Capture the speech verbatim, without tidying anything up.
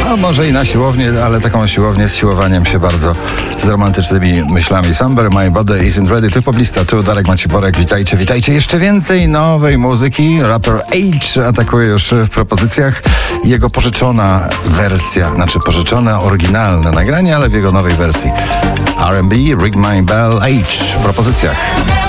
No może i na siłownię, ale taką siłownię z siłowaniem się bardzo z romantycznymi myślami. Somebody My Body Isn't Ready. Tu Poblista, tu Darek Maciejborek. Witajcie, witajcie. Jeszcze więcej nowej muzyki. Rapper H atakuje już w propozycjach. Jego pożyczona wersja, znaczy pożyczone, oryginalne nagranie, ale w jego nowej wersji. R and B, Ring My Bell, H w propozycjach.